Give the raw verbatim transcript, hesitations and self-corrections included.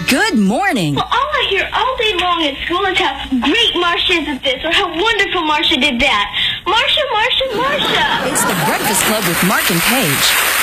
Good morning. Well, all I hear all day long at school is how great Marcia is at this or how wonderful Marcia did that. Marcia, Marcia, Marcia. It's the Breakfast Club with Mark and Paige.